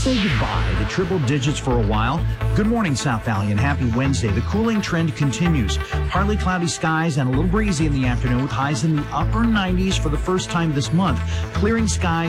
say goodbye to triple digits for a while. Good morning, South Valley, and happy Wednesday. The cooling trend continues. Partly cloudy skies and a little breezy in the afternoon with highs in the upper 90s for the first time this month. Clearing skies